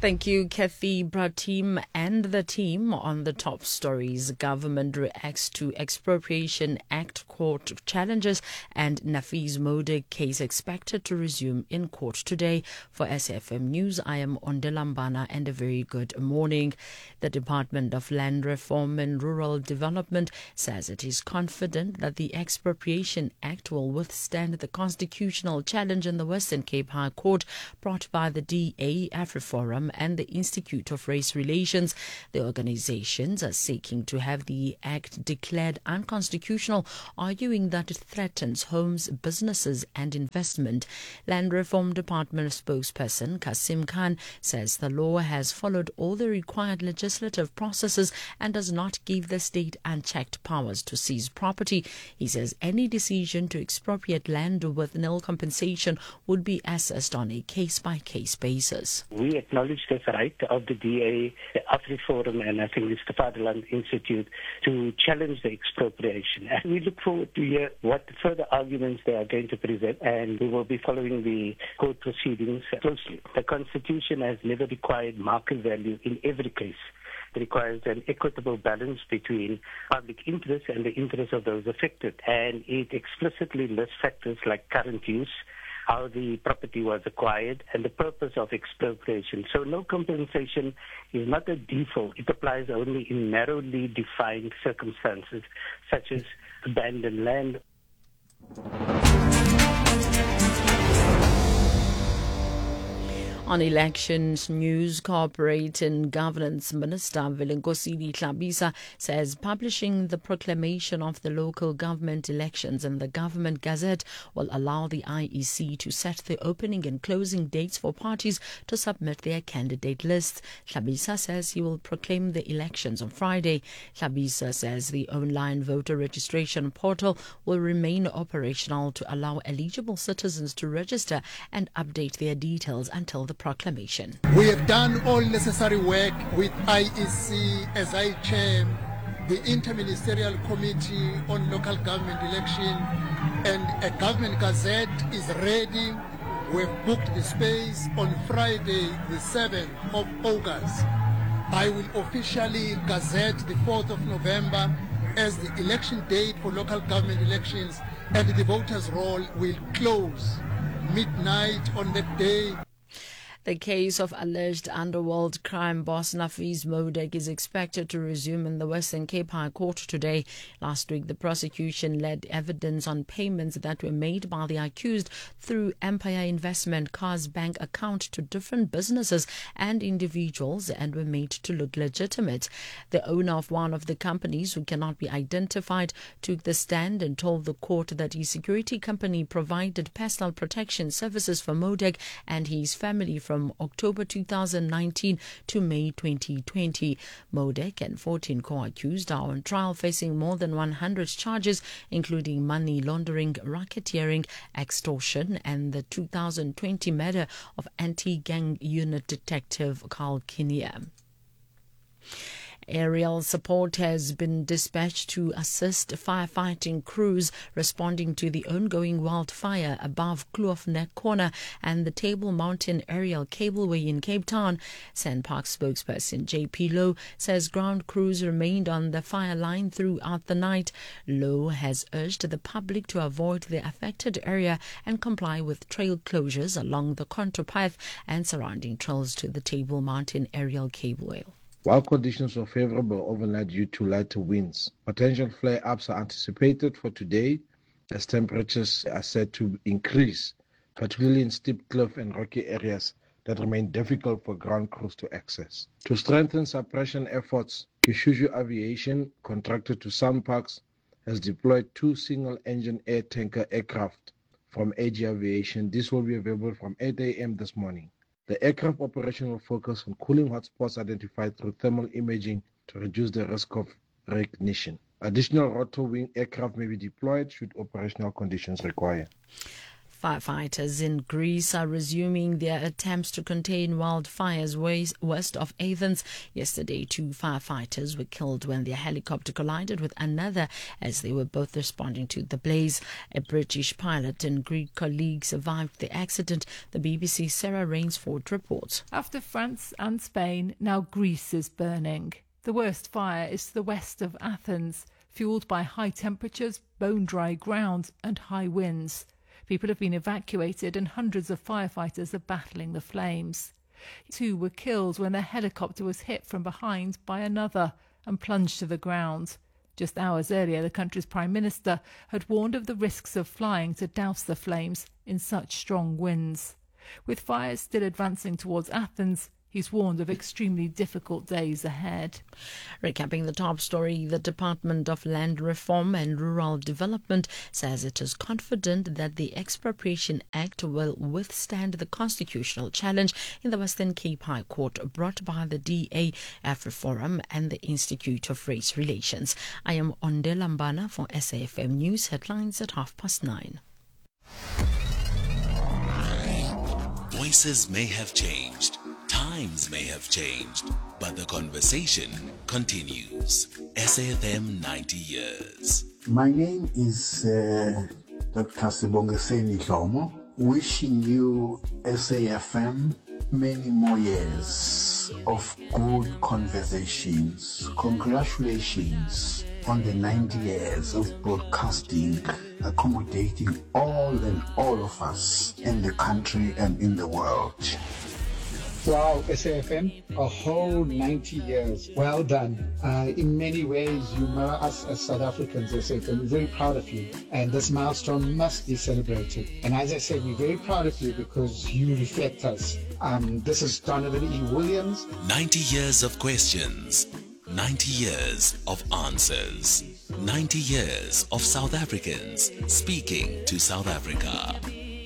Thank you, Kathy Bratim and the team. On the top stories, government reacts to Expropriation Act court challenges and Nafees Modek case expected to resume in court today. For SFM News, I am Ondelambana and a very good morning. The Department of Land Reform and Rural Development says it is confident that the Expropriation Act will withstand the constitutional challenge in the Western Cape High Court brought by the DA, AfriForum and the Institute of Race Relations. The organizations are seeking to have the act declared unconstitutional, arguing that it threatens homes, businesses and investment. Land Reform Department spokesperson Kasim Khan says the law has followed all the required legislative processes and does not give the state unchecked powers to seize property. He says any decision to expropriate land with nil compensation would be assessed on a case-by-case basis. We acknowledge the right of the DA, the AfriForum, and I think it's the Fatherland Institute to challenge the expropriation. And we look forward to hear what further arguments they are going to present, and we will be following the court proceedings closely. The Constitution has never required market value in every case. It requires an equitable balance between public interest and the interest of those affected. And it explicitly lists factors like current use, how the property was acquired, and the purpose of expropriation. So no compensation is not a default. It applies only in narrowly defined circumstances, such as abandoned land. On elections news, Corporate and Governance Minister Velengosini Tlabisa says publishing the proclamation of the local government elections in the Government Gazette will allow the IEC to set the opening and closing dates for parties to submit their candidate lists. Tlabisa says he will proclaim the elections on Friday. Tlabisa says the online voter registration portal will remain operational to allow eligible citizens to register and update their details until the proclamation. We have done all necessary work with IEC as I chair the Interministerial Committee on Local Government Election, and a Government Gazette is ready. We've booked the space on Friday the 7th of August. I will officially gazette the 4th of November as the election date for local government elections, and the voters' roll will close midnight on that day. The case of alleged underworld crime boss Nafees Modek is expected to resume in the Western Cape High Court today. Last week, the prosecution led evidence on payments that were made by the accused through Empire Investment Cars Bank account to different businesses and individuals and were made to look legitimate. The owner of one of the companies, who cannot be identified, took the stand and told the court that his security company provided personal protection services for Modek and his family from October 2019 to May 2020. Modek and 14 co-accused are on trial facing more than 100 charges, including money laundering, racketeering, extortion, and the 2020 murder of anti-gang unit detective Carl Kinnear. Aerial support has been dispatched to assist firefighting crews responding to the ongoing wildfire above Kloofneck Corner and the Table Mountain Aerial Cableway in Cape Town. SANParks spokesperson JP Lowe says ground crews remained on the fire line throughout the night. Lowe has urged the public to avoid the affected area and comply with trail closures along the contour path and surrounding trails to the Table Mountain Aerial Cableway. While conditions were favorable overnight due to lighter winds, potential flare-ups are anticipated for today as temperatures are set to increase, particularly in steep cliff and rocky areas that remain difficult for ground crews to access. To strengthen suppression efforts, Isuzu Aviation, contracted to SANParks, has deployed 2 single-engine air tanker aircraft from AG Aviation. This will be available from 8 a.m. this morning. The aircraft operation will focus on cooling hotspots identified through thermal imaging to reduce the risk of reignition. Additional rotor wing aircraft may be deployed should operational conditions require. Firefighters in Greece are resuming their attempts to contain wildfires west of Athens. Yesterday, 2 firefighters were killed when their helicopter collided with another as they were both responding to the blaze. A British pilot and Greek colleague survived the accident, the BBC's Sarah Rainsford reports. After France and Spain, now Greece is burning. The worst fire is to the west of Athens, fuelled by high temperatures, bone-dry ground and high winds. People have been evacuated and hundreds of firefighters are battling the flames. 2 were killed when their helicopter was hit from behind by another and plunged to the ground. Just hours earlier, the country's Prime Minister had warned of the risks of flying to douse the flames in such strong winds. With fires still advancing towards Athens, he's warned of extremely difficult days ahead. Recapping the top story, the Department of Land Reform and Rural Development says it is confident that the Expropriation Act will withstand the constitutional challenge in the Western Cape High Court brought by the DA, AfriForum and the Institute of Race Relations. I am Onde Lambana for SAFM News Headlines at 9:30. Voices may have changed. Times may have changed, but the conversation continues. SAFM 90 years. My name is Dr. Sibongiseni Dlomo, wishing you SAFM many more years of good conversations. Congratulations on the 90 years of broadcasting, accommodating all of us in the country and in the world. Wow, SAFM, a whole 90 years. Well done. In many ways, you mirror us as South Africans, SAFM. We're very proud of you. And this milestone must be celebrated. And as I said, we're very proud of you because you reflect us. This is Donovan E. Williams. 90 years of questions. 90 years of answers. 90 years of South Africans speaking to South Africa.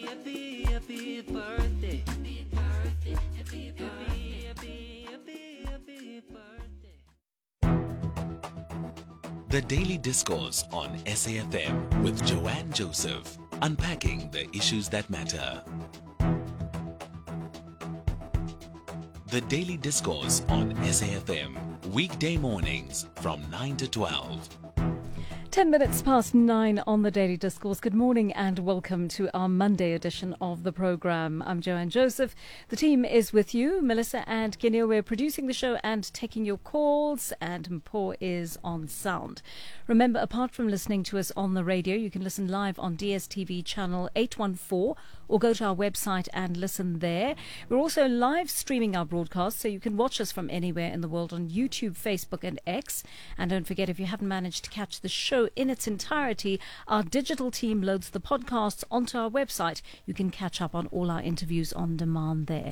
The Daily Discourse on SAFM with Joanne Joseph, unpacking the issues that matter. The Daily Discourse on SAFM, weekday mornings from 9 to 12. 10 minutes past 9 on the Daily Discourse. Good morning and welcome to our Monday edition of the programme. I'm Joanne Joseph. The team is with you. Melissa and Kineo, we're producing the show and taking your calls, and Mpho is on sound. Remember, apart from listening to us on the radio, you can listen live on DSTV channel 814 or go to our website and listen there. We're also live streaming our broadcast, so you can watch us from anywhere in the world on YouTube, Facebook and X. And don't forget, if you haven't managed to catch the show in its entirety, our digital team loads the podcasts onto our website. You can catch up on all our interviews on demand there.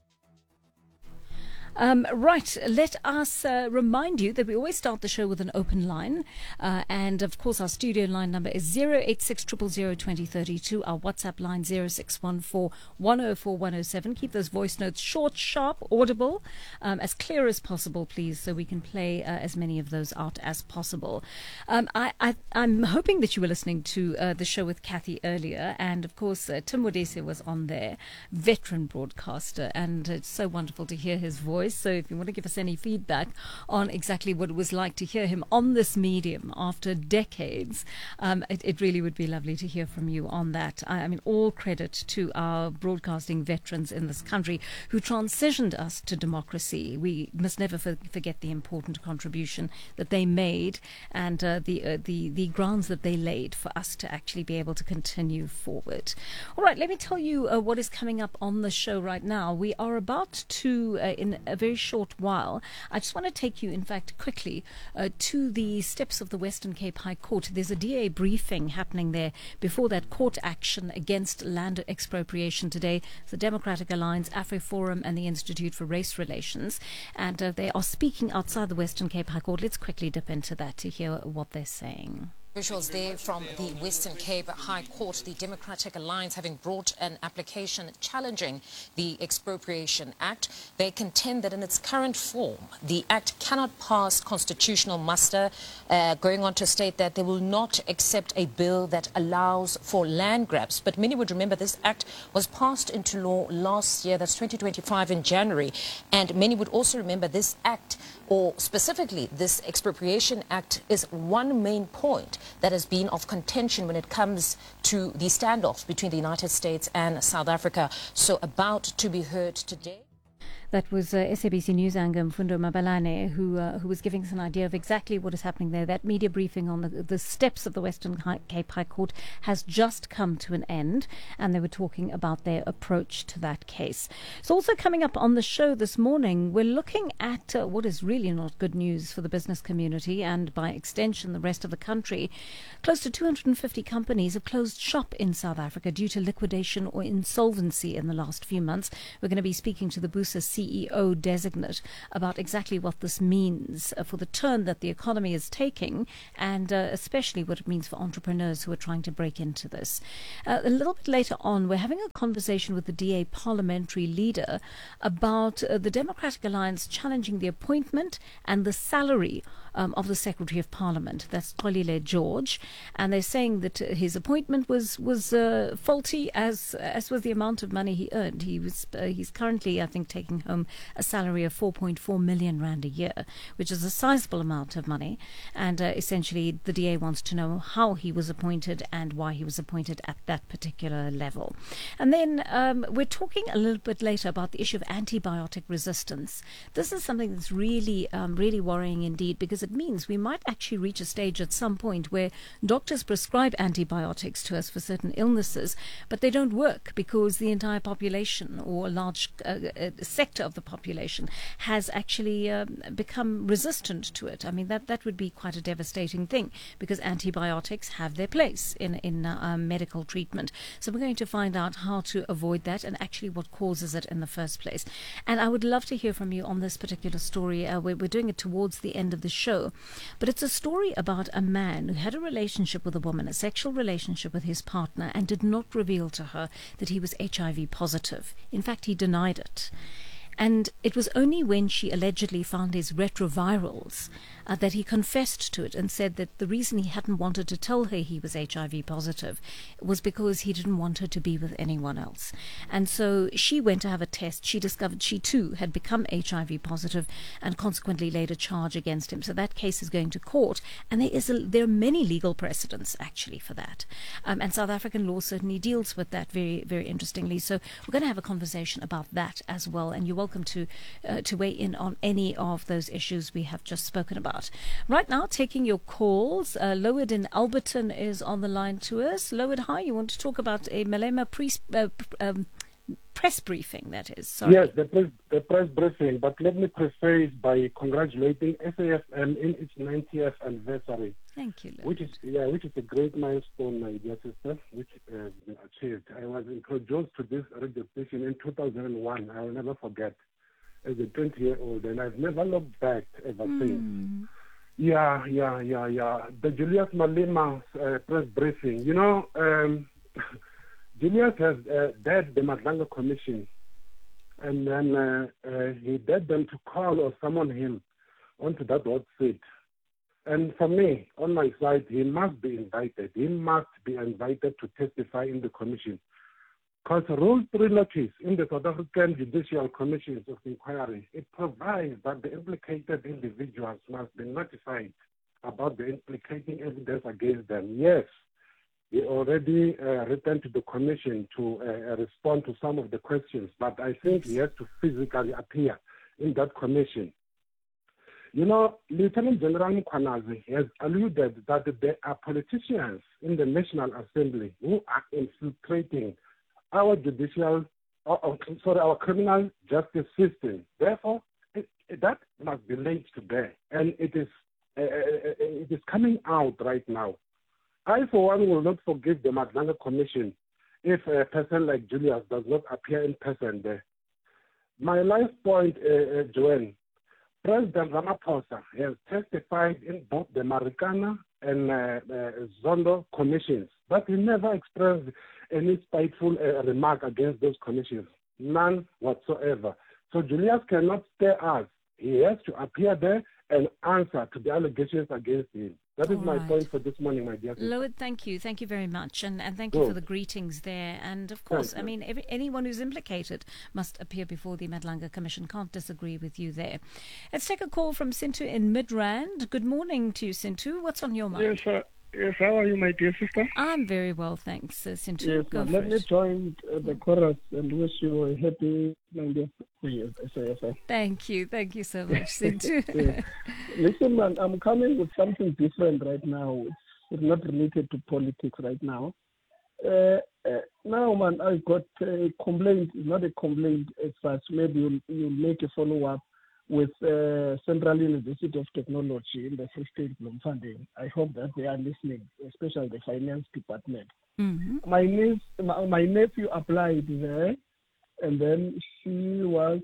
Right, let us remind you that we always start the show with an open line. And of course, our studio line number is 086 000 2032. Our WhatsApp line 0614 104 107. Keep those voice notes short, sharp, audible, as clear as possible, please, so we can play as many of those out as possible. I'm hoping that you were listening to the show with Kathy earlier. And of course, Tim Modise was on there, veteran broadcaster. And it's so wonderful to hear his voice. So if you want to give us any feedback on exactly what it was like to hear him on this medium after decades, it really would be lovely to hear from you on that. I mean, all credit to our broadcasting veterans in this country who transitioned us to democracy. We must never forget the important contribution that they made and the grounds that they laid for us to actually be able to continue forward. All right, let me tell you what is coming up on the show right now. We are about to, in a very short while, I just want to take you, in fact, quickly to the steps of the Western Cape High Court. There's a DA briefing happening there before that court action against land expropriation today. The Democratic Alliance, AfriForum and the Institute for Race Relations. And they are speaking outside the Western Cape High Court. Let's quickly dip into that to hear what they're saying. Visuals there from the Western Cape High Court, the Democratic Alliance having brought an application challenging the Expropriation Act. They contend that in its current form, the Act cannot pass constitutional muster, going on to state that they will not accept a bill that allows for land grabs. But many would remember this Act was passed into law last year, that's 2025 in January, and many would also remember this Act, or specifically this Expropriation Act, is one main point that has been of contention when it comes to the standoff between the United States and South Africa. So about to be heard today. That was SABC News anchor Mfundo Mabalane, who was giving us an idea of exactly what is happening there. That media briefing on the steps of the Western Cape High Court has just come to an end, and they were talking about their approach to that case. So also coming up on the show this morning, we're looking at what is really not good news for the business community and by extension the rest of the country. Close to 250 companies have closed shop in South Africa due to liquidation or insolvency in the last few months. We're going to be speaking to the BUSA CEO designate about exactly what this means for the turn that the economy is taking, and especially what it means for entrepreneurs who are trying to break into this. A little bit later on, we're having a conversation with the DA parliamentary leader about the Democratic Alliance challenging the appointment and the salary of the Secretary of Parliament. That's Xolile George, and they're saying that his appointment was faulty, as was the amount of money he earned. He's currently, I think, taking home a salary of 4.4 million rand a year, which is a sizable amount of money. And essentially, the DA wants to know how he was appointed and why he was appointed at that particular level. And then we're talking a little bit later about the issue of antibiotic resistance. This is something that's really, really worrying indeed, because it means we might actually reach a stage at some point where doctors prescribe antibiotics to us for certain illnesses, but they don't work because the entire population or a large sector of the population has actually become resistant to it. I mean, that would be quite a devastating thing, because antibiotics have their place in medical treatment. So we're going to find out how to avoid that and actually what causes it in the first place. And I would love to hear from you on this particular story. We're doing it towards the end of the show. But it's a story about a man who had a relationship with a woman, a sexual relationship with his partner, and did not reveal to her that he was HIV positive. In fact, he denied it. And it was only when she allegedly found his retrovirals that he confessed to it and said that the reason he hadn't wanted to tell her he was HIV positive was because he didn't want her to be with anyone else. And so she went to have a test. She discovered she too had become HIV positive and consequently laid a charge against him. So that case is going to court, and there are many legal precedents actually for that. And South African law certainly deals with that very, very interestingly. So we're going to have a conversation about that as well, and you're welcome to weigh in on any of those issues we have just spoken about. Right now, taking your calls. Lowered in Alberton is on the line to us. Lowered, hi. You want to talk about a Malema press briefing, that is. Sorry. Yes, the press briefing. But let me preface by congratulating SAFM in its 90th anniversary. Thank you, Lowered. Which is a great milestone, my dear sister, which has been achieved. I was introduced to this radio station in 2001. I will never forget. As a 20-year-old, and I've never looked back ever since. Yeah. The Julius Malema press briefing. You know, Julius has dared the Madlanga Commission, and then he dared them to call or summon him onto that hot seat. And for me, on my side, he must be invited. He must be invited to testify in the commission. Because Rule 3 notice in the South African Judicial Commissions of Inquiry, it provides that the implicated individuals must be notified about the implicating evidence against them. Yes, he already returned to the commission to respond to some of the questions, but I think he has to physically appear in that commission. You know, Lieutenant General Mkhwanazi has alluded that there are politicians in the National Assembly who are infiltrating our our criminal justice system. Therefore, that must be laid to bear, and it is coming out right now. I, for one, will not forgive the Madlanga Commission if a person like Julius does not appear in person there. My last point, Joanne, President Ramaphosa has testified in both the Marikana and Zondo commissions, but he never expressed any spiteful remark against those commissions, none whatsoever. So Julius cannot stare us. He has to appear there and answer to the allegations against him. That is my point for this morning, my dear sister. Lloyd, thank you. Thank you very much. And thank you for the greetings there. And of course, I mean, anyone who's implicated must appear before the Madlanga Commission. Can't disagree with you there. Let's take a call from Sintu in Midrand. Good morning to you, Sintu. What's on your mind? Yes, how are you, my dear sister? I'm very well, thanks, Sintu. Yes, Go let me join the chorus and wish you a happy 90th year, SAFM. Thank you so much, Sintu. Yes. Listen, man, I'm coming with something different right now. It's not related to politics right now. Now, man, I got a complaint. It's not a complaint as such. Maybe you'll make a follow-up with Central University of Technology in the Free State Bloemfontein. I hope that they are listening, especially the finance department. Mm-hmm. My nephew applied there, and then he was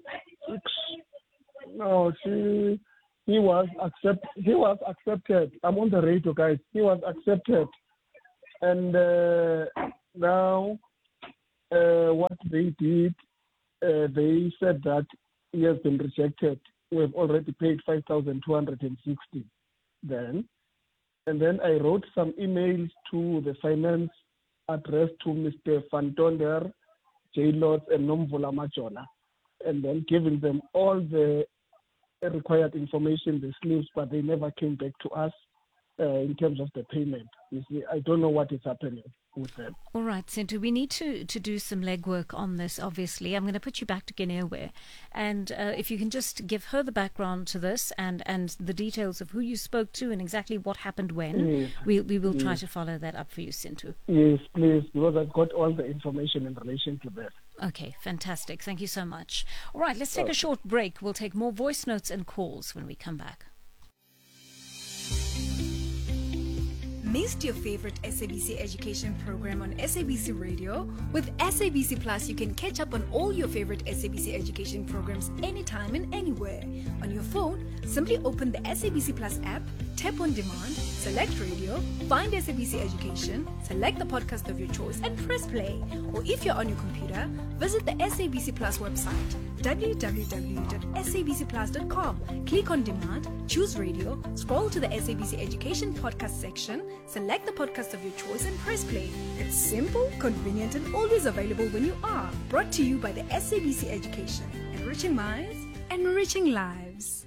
accepted. I'm on the radio, guys. He was accepted, and now what they did, they said that he has been rejected. We've already paid 5,260 then. And then I wrote some emails to the finance address to Mr. Van Tonder, J. Lords, and Nomvula Majona, and then giving them all the required information, the slips, but they never came back to us in terms of the payment. You see, I don't know what is happening with them. All right, Sintu, we need to do some legwork on this, obviously. I'm going to put you back to Ginewe. And if you can just give her the background to this and the details of who you spoke to and exactly what happened when, yes. we will try to follow that up for you, Sintu. Yes, please, because I've got all the information in relation to that. Okay, fantastic. Thank you so much. All right, let's take a short break. We'll take more voice notes and calls when we come back. Missed your favorite SABC education program on SABC Radio? With SABC Plus, you can catch up on all your favorite SABC education programs anytime and anywhere. On your phone, simply open the SABC Plus app, tap on demand, select radio, find SABC Education, select the podcast of your choice and press play. Or if you're on your computer, visit the SABC Plus website, www.sabcplus.com. Click on demand, choose radio, scroll to the SABC Education podcast section, select the podcast of your choice and press play. It's simple, convenient, and always available when you are. Brought to you by the SABC Education. Enriching minds, enriching lives.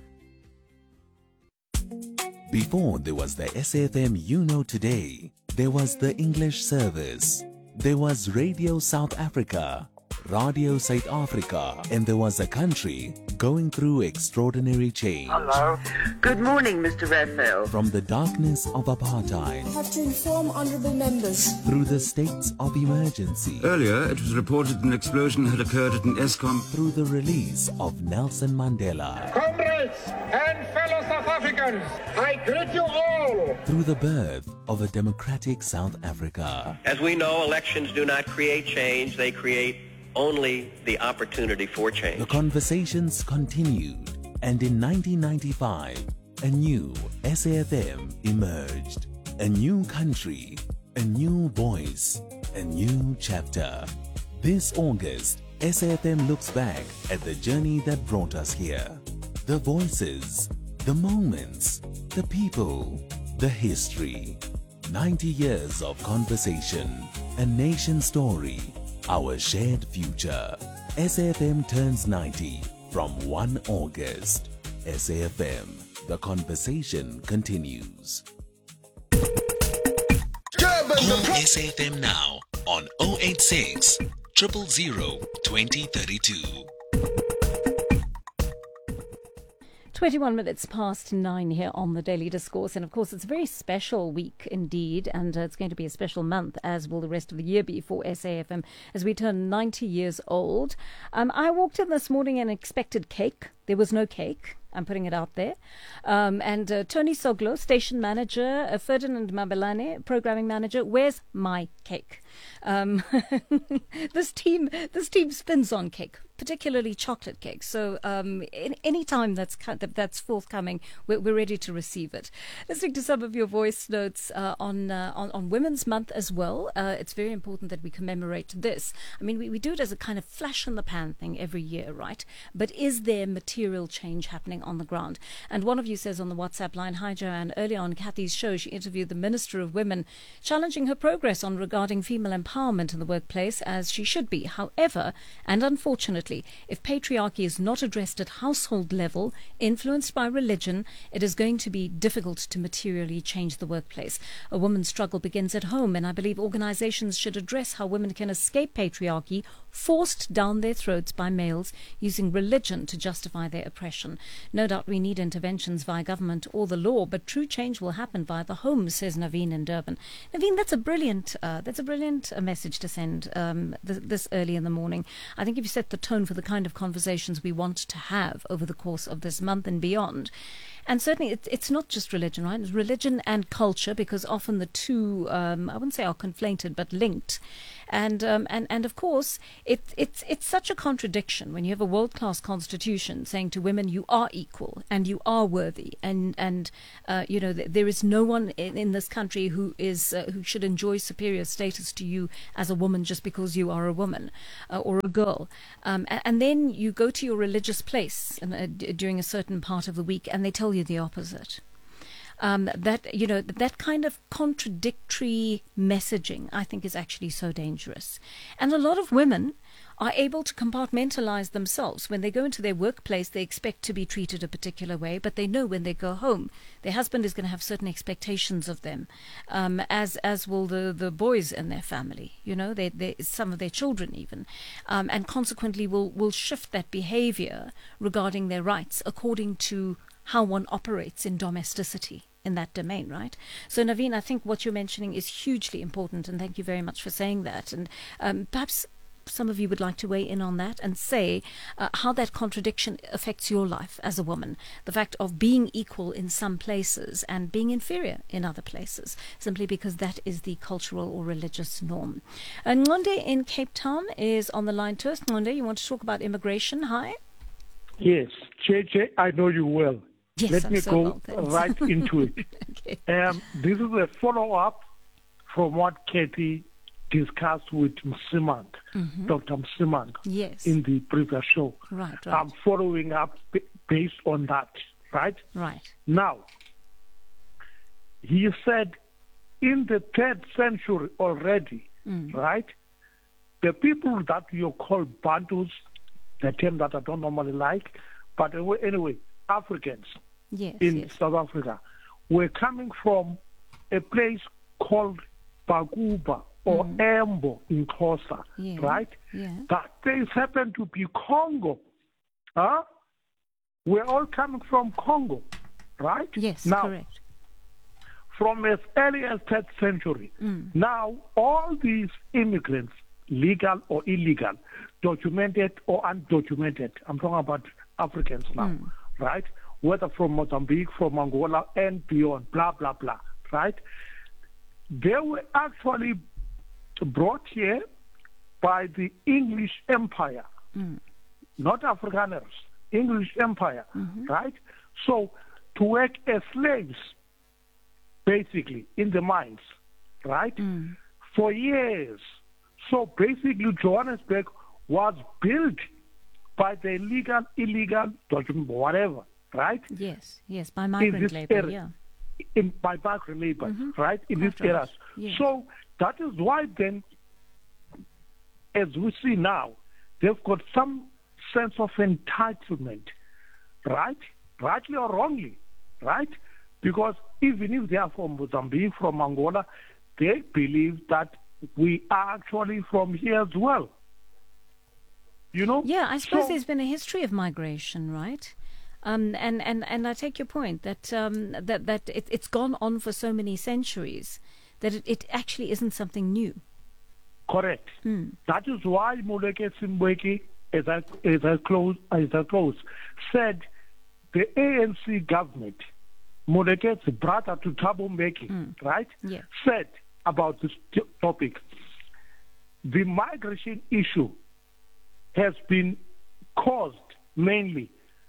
Before there was the SAFM you know today, there was the English service. There was Radio South Africa, Radio South Africa, and there was a country going through extraordinary change. Hello. Good morning, Mr. Raphael. From the darkness of apartheid, I have to inform honourable members, through the states of emergency. Earlier, it was reported an explosion had occurred at an Eskom. Through the release of Nelson Mandela. Comrades and fellow South Africans, I greet you all. Through the birth of a democratic South Africa. As we know, elections do not create change, they create only the opportunity for change. The conversations continued, and in 1995, a new SAFM emerged. A new country, a new voice, a new chapter. This August, SAFM looks back at the journey that brought us here. The voices, the moments, the people, the history. 90 years of conversation, a nation story, our shared future. SAFM turns 90 from 1 August. SAFM, the conversation continues. Call SAFM now on 086 000 2032. 21 minutes past 9 here on the Daily Discourse. And of course, it's a very special week indeed. And it's going to be a special month, as will the rest of the year be for SAFM, as we turn 90 years old. I walked in this morning and expected cake. There was no cake. I'm putting it out there. And Tony Soglo, station manager, Ferdinand Mabelane, programming manager. Where's my cake? This team spins on cake, particularly chocolate cake. So any time that's forthcoming, we're ready to receive it. Listening to some of your voice notes on Women's Month as well. It's very important that we commemorate this. I mean, we do it as a kind of flash in the pan thing every year, right? But is there material change happening on the ground? And one of you says on the WhatsApp line, hi Joanne, earlier on Kathy's show, she interviewed the Minister of Women, challenging her progress on regarding female empowerment in the workplace, as she should be. However, and unfortunately, if patriarchy is not addressed at household level, influenced by religion, it is going to be difficult to materially change the workplace. A woman's struggle begins at home, and I believe organizations should address how women can escape patriarchy forced down their throats by males using religion to justify their oppression. No doubt we need interventions via government or the law, but true change will happen via the home, says Naveen in Durban. Naveen, that's a brilliant message to send this early in the morning. I think if you set the tone for the kind of conversations we want to have over the course of this month and beyond. And certainly it's not just religion, right? It's religion and culture, because often the two, I wouldn't say are conflated, but linked. And of course, it's such a contradiction when you have a world-class constitution saying to women, you are equal and you are worthy, and there is no one in this country who should enjoy superior status to you as a woman just because you are a woman or a girl. And then you go to your religious place during a certain part of the week, and they tell you the opposite. That kind of contradictory messaging, I think, is actually so dangerous. And a lot of women are able to compartmentalize themselves. When they go into their workplace, they expect to be treated a particular way, but they know when they go home, their husband is going to have certain expectations of them, as will the boys in their family, some of their children even, and consequently will shift that behavior regarding their rights according to how one operates in domesticity in that domain, right? So, Naveen, I think what you're mentioning is hugely important, and thank you very much for saying that. And perhaps some of you would like to weigh in on that and say how that contradiction affects your life as a woman. The fact of being equal in some places and being inferior in other places, simply because that is the cultural or religious norm. Ngonde in Cape Town is on the line to us. Ngonde, you want to talk about immigration? Hi. Yes, JJ, I know you well. Yes, Let me go right into it. Okay. This is a follow-up from what Kathy discussed with Msimang, Dr. Msimang, yes, in the previous show. Right. I'm following up based on that, right? Right. Now, he said in the 3rd century already, right, the people that you call Bantus, the term that I don't normally like, but anyway, Africans in South Africa were coming from a place called Bakuba or Embo in Xhosa, right? Yeah. That place happened to be Congo. We're all coming from Congo, right? Yes, now, correct. From as early as 3rd century. Now, all these immigrants, legal or illegal, documented or undocumented, I'm talking about Africans now, right? Whether from Mozambique, from Angola, and beyond, blah, blah, blah, right? They were actually brought here by the English Empire, not Afrikaners, English Empire, right? So to work as slaves, basically, in the mines, right? For years. So basically, Johannesburg was built by the legal, illegal, whatever, right? Yes, by migrant labor, yeah. By migrant labor, right? In these areas. Yes. So that is why then, as we see now, they've got some sense of entitlement, right? Rightly or wrongly, right? Because even if they are from Mozambique, from Angola, they believe that we are actually from here as well. Yeah, I suppose there's been a history of migration, right? And I take your point that that it's gone on for so many centuries that it actually isn't something new. Correct. That is why Moleke Simbeki, as I close, said the ANC government, Moleke's brother to Thabo Mbeki, right, said about this topic, the migration issue has been caused mainly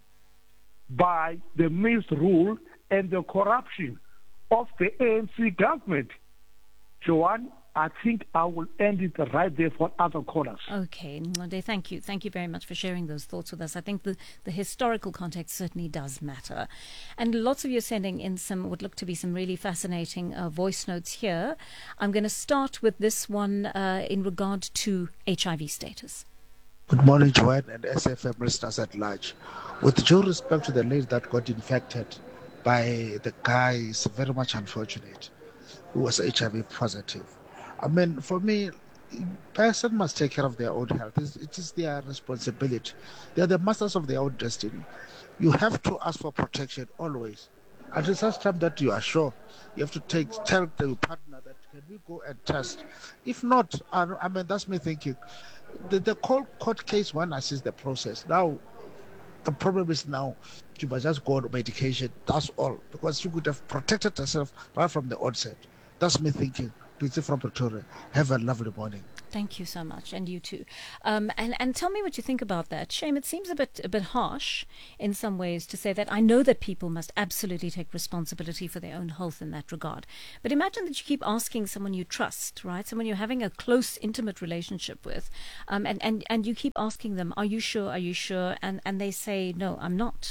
by the misrule and the corruption of the ANC government. Joanne, I think I will end it right there for other callers. Okay, Nqonde, thank you. Thank you very much for sharing those thoughts with us. I think the historical context certainly does matter. And lots of you are sending in some, would look to be some really fascinating voice notes here. I'm going to start with this one in regard to HIV status. Good morning, Joanne and SFM listeners at large. With due respect to the lady that got infected by the guy, it's very much unfortunate, who was HIV positive. I mean, for me, person must take care of their own health. It is their responsibility. They are the masters of their own destiny. You have to ask for protection always. At such time that you are sure, you have to tell the partner that can we go and test. If not, I mean, that's me thinking. The court case one assists the process. Now, the problem is now you must just go on medication. That's all, because you could have protected yourself right from the onset. That's me thinking. Pizzi from Pretoria. Have a lovely morning. Thank you so much, and you too. And tell me what you think about that. Shame, it seems a bit harsh in some ways to say that. I know that people must absolutely take responsibility for their own health in that regard. But imagine that you keep asking someone you trust, right? Someone you're having a close, intimate relationship with, and you keep asking them, "Are you sure? Are you sure?" And they say, "No, I'm not."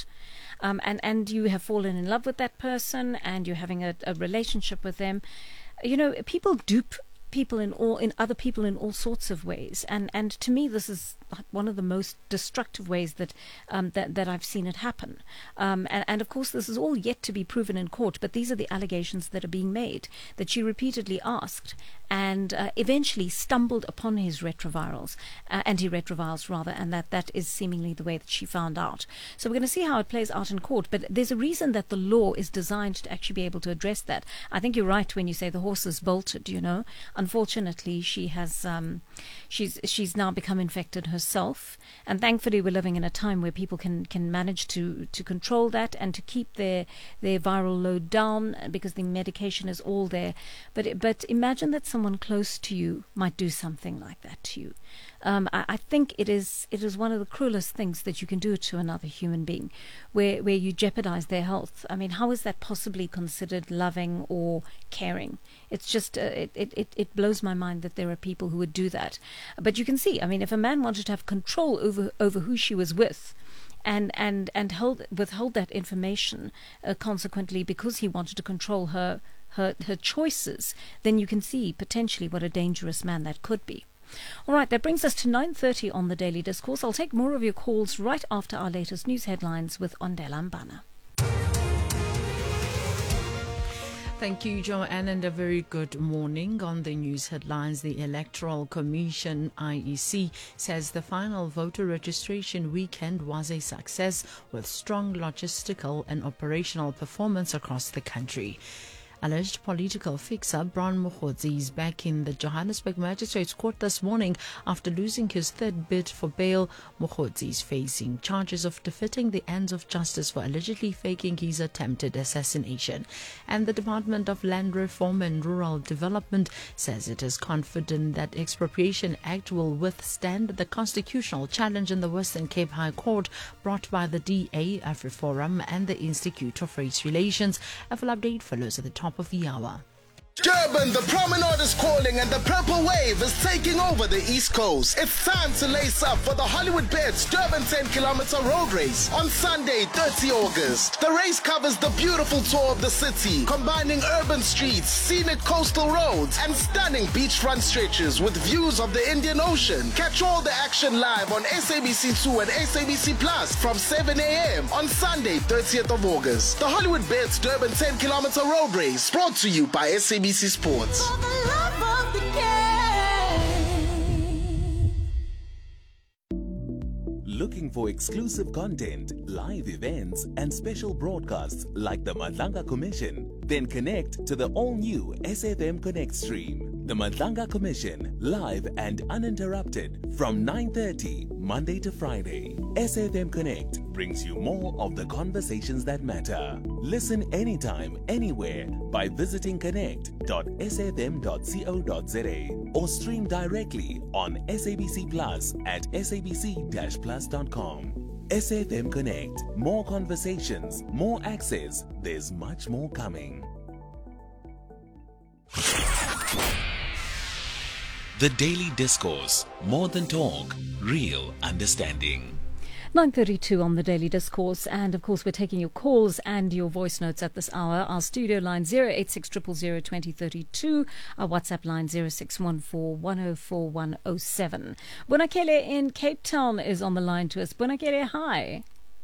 And you have fallen in love with that person, and you're having a relationship with them. You know, people dupe people in other people in all sorts of ways, and to me this is one of the most destructive ways that I've seen it happen, and of course this is all yet to be proven in court, but these are the allegations that are being made, that she repeatedly asked and eventually stumbled upon his antiretrovirals rather, and that is seemingly the way that she found out. So we're going to see how it plays out in court, but there's a reason that the law is designed to actually be able to address that. I think you're right when you say the horse is bolted, you know. Unfortunately, she has she's now become infected herself, and thankfully we're living in a time where people can manage to control that and to keep their viral load down, because the medication is all there. But imagine that someone close to you might do something like that to you. I think it is one of the cruelest things that you can do to another human being, where you jeopardize their health. I mean, how is that possibly considered loving or caring? It's just it blows my mind that there are people who would do that. But you can see, I mean, if a man wanted to have control over who she was with, and withhold that information, consequently, because he wanted to control her choices, then you can see potentially what a dangerous man that could be. All right, that brings us to 9:30 on the Daily Discourse. I'll take more of your calls right after our latest news headlines with Ondela Mbana. Thank you, Joanne, and a very good morning. On the news headlines, the Electoral Commission, IEC, says the final voter registration weekend was a success with strong logistical and operational performance across the country. Alleged political fixer Bron Mokgotsi is back in the Johannesburg Magistrates Court this morning after losing his third bid for bail. Mokgotsi is facing charges of defeating the ends of justice for allegedly faking his attempted assassination. And the Department of Land Reform and Rural Development says it is confident that Expropriation Act will withstand the constitutional challenge in the Western Cape High Court brought by the DA, AfriForum and the Institute of Race Relations. A full update follows at the top of the hour. Durban, the promenade is calling and the purple wave is taking over the East Coast. It's time to lace up for the Hollywoodbets Durban 10-kilometer road race on Sunday, 30 August. The race covers the beautiful tour of the city, combining urban streets, scenic coastal roads, and stunning beachfront stretches with views of the Indian Ocean. Catch all the action live on SABC2 and SABC Plus from 7 a.m. on Sunday, 30th of August. The Hollywoodbets Durban 10-kilometer road race, brought to you by SABC Sports. Looking for exclusive content, live events, and special broadcasts like the Madlanga Commission? Then connect to the all-new SFM Connect stream. The Madlanga Commission, live and uninterrupted from 9:30 Monday to Friday. SFM Connect, brings you more of the conversations that matter. Listen anytime, anywhere by visiting connect.sfm.co.za or stream directly on SABC Plus at sabc-plus.com. SAFM Connect. More conversations, more access. There's much more coming. The Daily Discourse. More than talk, real understanding. 9:32 on the Daily Discourse, and of course we're taking your calls and your voice notes at this hour. Our studio line 086 000 2032, our WhatsApp line 0614 104 107. Bonakele in Cape Town is on the line to us. Bonakele, hi.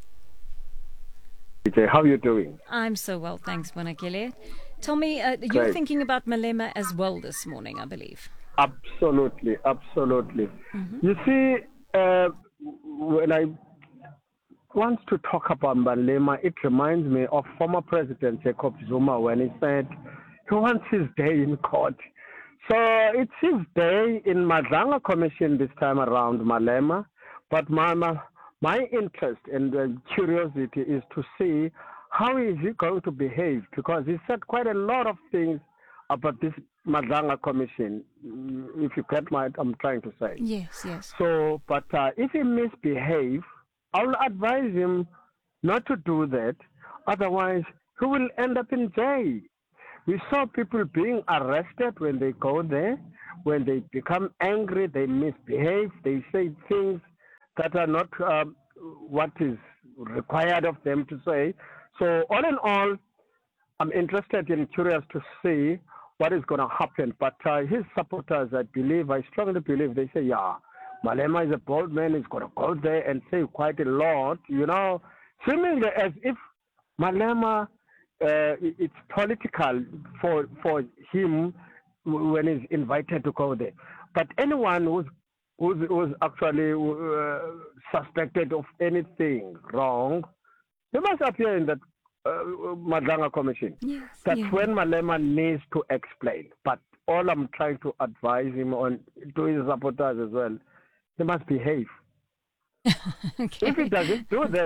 How are you doing? I'm so well, thanks, Bonakele. Tell me, you're thinking about Malema as well this morning, I believe. Absolutely. Mm-hmm. You see, when I want to talk about Malema, it reminds me of former President Jacob Zuma when he said he wants his day in court. So it's his day in Madlanga Commission this time around, Malema. But my interest and curiosity is to see how is he going to behave, because he said quite a lot of things about this Madlanga Commission, if you get what I'm trying to say. Yes. So, but if he misbehaves, I'll advise him not to do that. Otherwise, he will end up in jail. We saw people being arrested when they go there. When they become angry, they misbehave. They say things that are not what is required of them to say. So, all in all, I'm interested and curious to see what is going to happen. But his supporters, I strongly believe, they say, yeah, Malema is a bold man. He's going to go there and say quite a lot, seemingly as if Malema, it's political for him when he's invited to go there. But anyone who's actually suspected of anything wrong, they must appear in that Madlanga Commission. Yes, That's when Malema needs to explain. But all I'm trying to advise him on, to his supporters as well, he must behave. Okay. If he doesn't do that,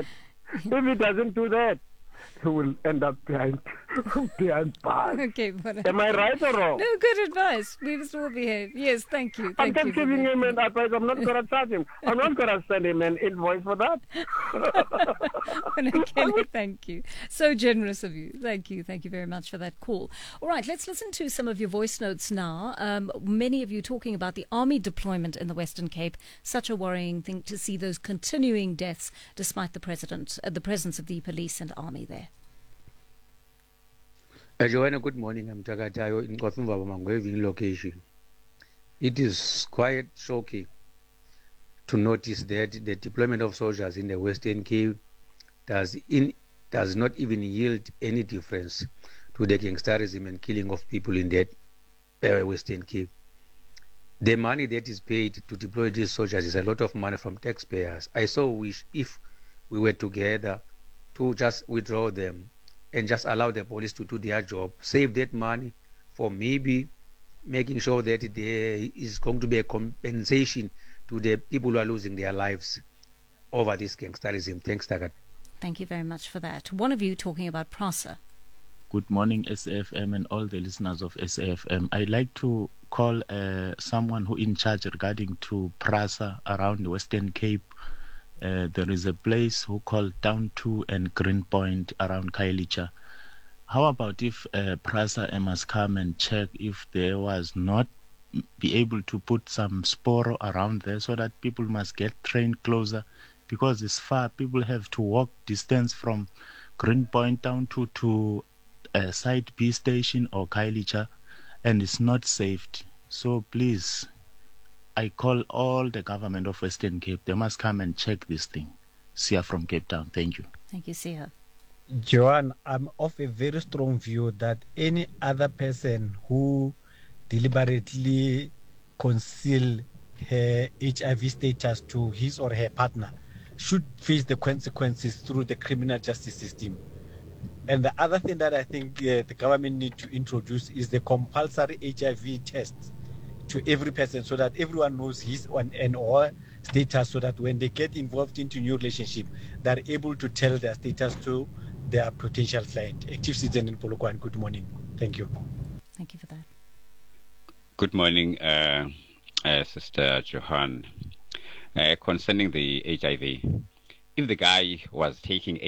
he will end up behind bars. Okay, but am I right or wrong? No, good advice. We will still behave. Yes, thank you. I'm just giving him an advice. I'm not going to charge him. I'm not going to send him an invoice for that. Kelly, thank you. So generous of you. Thank you. Thank you very much for that call. All right, let's listen to some of your voice notes now. Many of you talking about the army deployment in the Western Cape. Such a worrying thing to see those continuing deaths despite the presence of the police and army there. Joanna, good morning. I'm Takatayo in Kothumba Mangweving location. It is quite shocking to notice that the deployment of soldiers in the Western Cape does not even yield any difference to the gangsterism and killing of people in that Western Cape. The money that is paid to deploy these soldiers is a lot of money from taxpayers. I so wish if we were together to just withdraw them and just allow the police to do their job, save that money for maybe making sure that there is going to be a compensation to the people who are losing their lives over this gangsterism. Thanks, Tagat. Thank you very much for that. One of you talking about PRASA. Good morning, SAFM and all the listeners of SAFM. I'd like to call someone who in charge regarding to PRASA around the Western Cape. There is a place who called Town 2 and Greenpoint around Khayelitsha. How about if PRASA must come and check if there was not be able to put some sporo around there so that people must get trained closer, because it's far. People have to walk distance from Greenpoint Town 2 to Site B station or Khayelitsha, and it's not safe. So please, I call all the government of Western Cape. They must come and check this thing. Sia from Cape Town. Thank you. Thank you, Sia. Joanne, I'm of a very strong view that any other person who deliberately conceal her HIV status to his or her partner should face the consequences through the criminal justice system. And the other thing that I think the government need to introduce is the compulsory HIV test to every person, so that everyone knows his and or status so that when they get involved into new relationship, they're able to tell their status to their potential client. Active Citizen in Polokwane, good morning. Thank you. Thank you for that. Good morning, Sister Johan. Concerning the HIV, if the guy was taking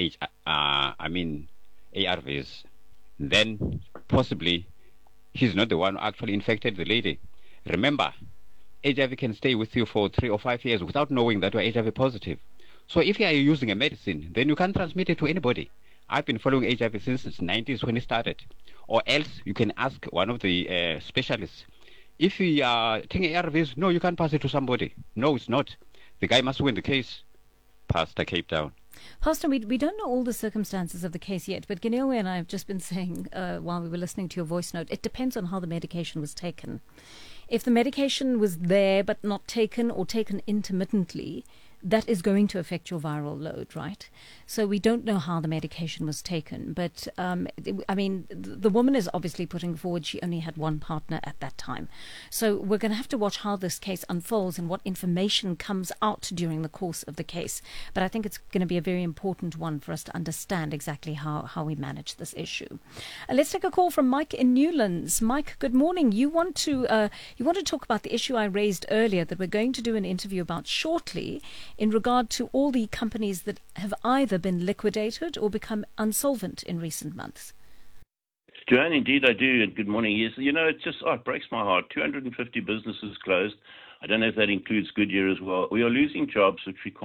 ARVs, then possibly he's not the one who actually infected the lady. Remember, HIV can stay with you for 3 or 5 years without knowing that you're HIV positive. So if you are using a medicine, then you can't transmit it to anybody. I've been following HIV since the 90s when it started. Or else you can ask one of the specialists. If you are taking ARVs, no, you can't pass it to somebody. No, it's not. The guy must win the case. Pastor Cape Town. Pastor, we don't know all the circumstances of the case yet, but Ginewe and I have just been saying while we were listening to your voice note, it depends on how the medication was taken. If the medication was there but not taken or taken intermittently, that is going to affect your viral load, right? So we don't know how the medication was taken. But, the woman is obviously putting forward she only had one partner at that time. So we're going to have to watch how this case unfolds and what information comes out during the course of the case. But I think it's going to be a very important one for us to understand exactly how we manage this issue. Let's take a call from Mike in Newlands. Mike, good morning. You want to talk about the issue I raised earlier that we're going to do an interview about shortly, in regard to all the companies that have either been liquidated or become insolvent in recent months. Joanne, indeed I do, and good morning. Yes, it breaks my heart. 250 businesses closed. I don't know if that includes Goodyear as well. We are losing jobs which we can't